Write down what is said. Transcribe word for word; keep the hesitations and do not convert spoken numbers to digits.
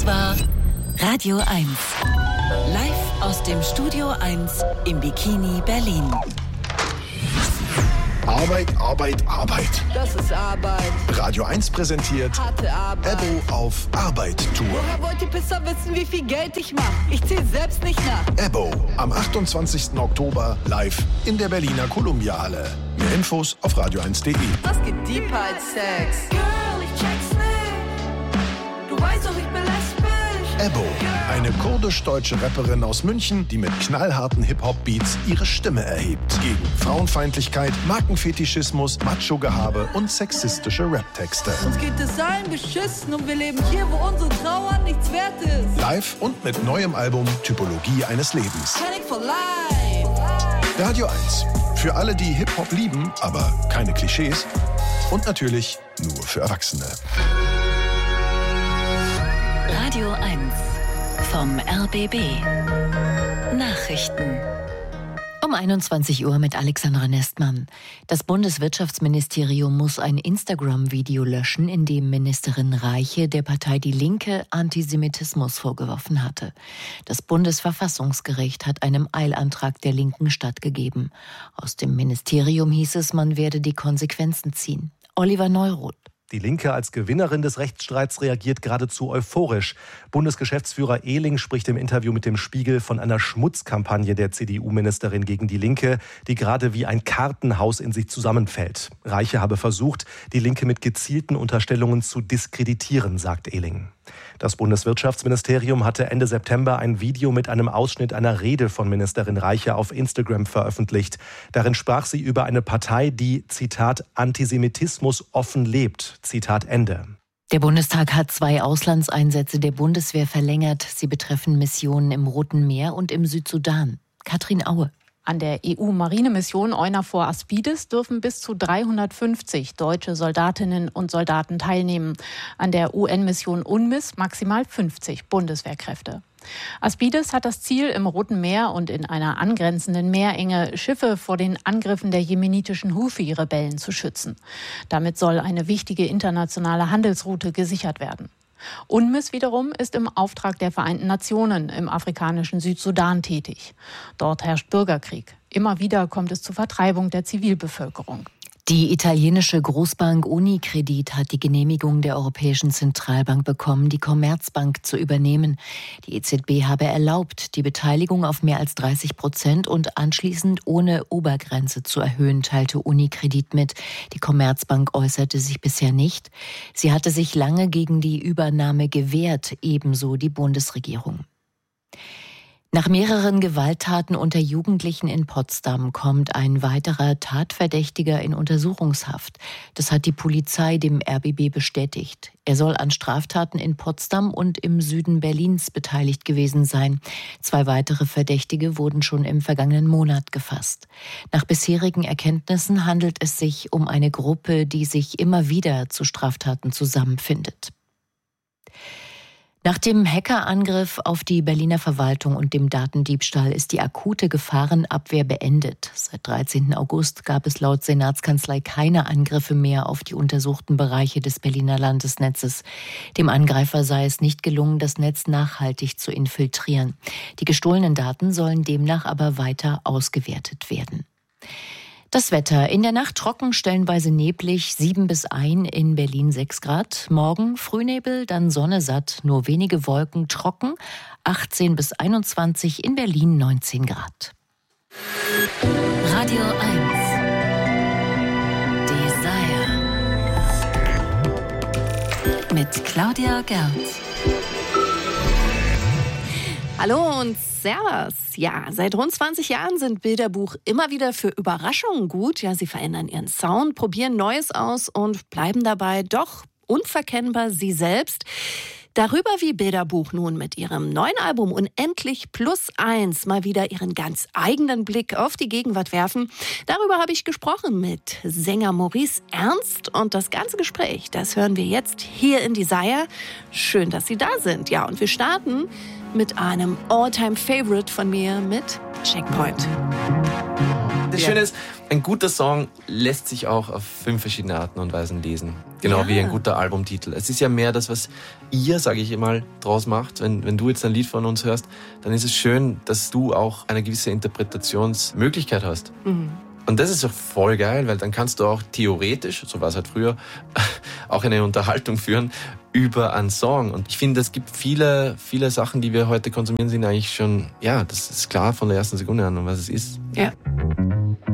war Radio eins. Live aus dem Studio eins im Bikini Berlin. Arbeit, Arbeit, Arbeit. Das ist Arbeit. Radio eins präsentiert Harte Arbeit. Ebbo auf Arbeit-Tour. Woher wollt ihr besser wissen, wie viel Geld ich mache? Ich zähle selbst nicht nach. Ebbo am achtundzwanzigsten Oktober live in der Berliner Columbia-Halle. Mehr Infos auf radio eins punkt de. Was geht deeper als Sex? Girl, ich check's nicht. Du weißt doch, ich bin lesbisch. Ebbo, eine kurdisch-deutsche Rapperin aus München, die mit knallharten Hip-Hop-Beats ihre Stimme erhebt. Gegen Frauenfeindlichkeit, Markenfetischismus, Macho-Gehabe und sexistische Rap-Texte. Uns geht es allen beschissen und wir leben hier, wo unsere Trauer nichts wert ist. Live und mit neuem Album Typologie eines Lebens. Panic for life. Radio eins. Für alle, die Hip-Hop lieben, aber keine Klischees. Und natürlich nur für Erwachsene. Radio eins vom R B B. Nachrichten. Um einundzwanzig Uhr mit Alexandra Nestmann. Das Bundeswirtschaftsministerium muss ein Instagram-Video löschen, in dem Ministerin Reiche der Partei Die Linke Antisemitismus vorgeworfen hatte. Das Bundesverfassungsgericht hat einem Eilantrag der Linken stattgegeben. Aus dem Ministerium hieß es, man werde die Konsequenzen ziehen. Oliver Neuroth. Die Linke als Gewinnerin des Rechtsstreits reagiert geradezu euphorisch. Bundesgeschäftsführer Ehling spricht im Interview mit dem Spiegel von einer Schmutzkampagne der C D U-Ministerin gegen die Linke, die gerade wie ein Kartenhaus in sich zusammenfällt. Reiche habe versucht, die Linke mit gezielten Unterstellungen zu diskreditieren, sagt Ehling. Das Bundeswirtschaftsministerium hatte Ende September ein Video mit einem Ausschnitt einer Rede von Ministerin Reiche auf Instagram veröffentlicht. Darin sprach sie über eine Partei, die, Zitat, Antisemitismus offen lebt, Zitat Ende. Der Bundestag hat zwei Auslandseinsätze der Bundeswehr verlängert. Sie betreffen Missionen im Roten Meer und im Südsudan. Katrin Aue. An der E U-Marinemission EUNAVFOR Aspides dürfen bis zu dreihundertfünfzig deutsche Soldatinnen und Soldaten teilnehmen. An der U N-Mission UNMISS maximal fünfzig Bundeswehrkräfte. Aspides hat das Ziel, im Roten Meer und in einer angrenzenden Meerenge Schiffe vor den Angriffen der jemenitischen Houthi-Rebellen zu schützen. Damit soll eine wichtige internationale Handelsroute gesichert werden. UNMISS wiederum ist im Auftrag der Vereinten Nationen im afrikanischen Südsudan tätig. Dort herrscht Bürgerkrieg. Immer wieder kommt es zur Vertreibung der Zivilbevölkerung. Die italienische Großbank Unicredit hat die Genehmigung der Europäischen Zentralbank bekommen, die Commerzbank zu übernehmen. Die E Z B habe erlaubt, die Beteiligung auf mehr als dreißig Prozent und anschließend ohne Obergrenze zu erhöhen, teilte Unicredit mit. Die Commerzbank äußerte sich bisher nicht. Sie hatte sich lange gegen die Übernahme gewehrt, ebenso die Bundesregierung. Nach mehreren Gewalttaten unter Jugendlichen in Potsdam kommt ein weiterer Tatverdächtiger in Untersuchungshaft. Das hat die Polizei dem R B B bestätigt. Er soll an Straftaten in Potsdam und im Süden Berlins beteiligt gewesen sein. Zwei weitere Verdächtige wurden schon im vergangenen Monat gefasst. Nach bisherigen Erkenntnissen handelt es sich um eine Gruppe, die sich immer wieder zu Straftaten zusammenfindet. Nach dem Hackerangriff auf die Berliner Verwaltung und dem Datendiebstahl ist die akute Gefahrenabwehr beendet. Seit dreizehnten August gab es laut Senatskanzlei keine Angriffe mehr auf die untersuchten Bereiche des Berliner Landesnetzes. Dem Angreifer sei es nicht gelungen, das Netz nachhaltig zu infiltrieren. Die gestohlenen Daten sollen demnach aber weiter ausgewertet werden. Das Wetter. In der Nacht trocken, stellenweise neblig, sieben bis eins, in Berlin sechs Grad. Morgen Frühnebel, dann Sonne satt, nur wenige Wolken, trocken, achtzehn bis einundzwanzig, in Berlin neunzehn Grad. Radio eins. Desire. Mit Claudia Gerz. Hallo und Servus. Ja, seit rund zwanzig Jahren sind Bilderbuch immer wieder für Überraschungen gut. Ja, sie verändern ihren Sound, probieren Neues aus und bleiben dabei doch unverkennbar sie selbst. Darüber, wie Bilderbuch nun mit ihrem neuen Album Unendlich Plus Eins mal wieder ihren ganz eigenen Blick auf die Gegenwart werfen, darüber habe ich gesprochen mit Sänger Maurice Ernst. Und das ganze Gespräch, das hören wir jetzt hier in Desire. Schön, dass Sie da sind. Ja, und wir starten mit einem All-Time-Favorite von mir, mit Checkpoint. Das Schöne ist, ein guter Song lässt sich auch auf fünf verschiedene Arten und Weisen lesen. Es Genau Ja. wie ein guter Albumtitel. Es ist ja mehr das, was ihr, sage ich mal, draus macht. Wenn, wenn du jetzt ein Lied von uns hörst, dann ist es schön, dass du auch eine gewisse Interpretationsmöglichkeit hast. Mhm. Und das ist doch voll geil, weil dann kannst du auch theoretisch, so war es halt früher, auch eine Unterhaltung führen über einen Song. Und ich finde, es gibt viele, viele Sachen, die wir heute konsumieren, sind eigentlich schon, ja, das ist klar von der ersten Sekunde an, um was es ist. Ja.